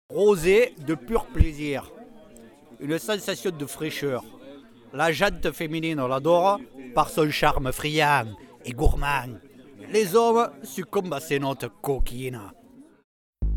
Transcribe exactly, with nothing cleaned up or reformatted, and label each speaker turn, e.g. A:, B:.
A: Rosé de pur plaisir. Une sensation de fraîcheur. La jante féminine, on l'adore par son charme friand et gourmand. Les hommes succombent à ces notes coquines.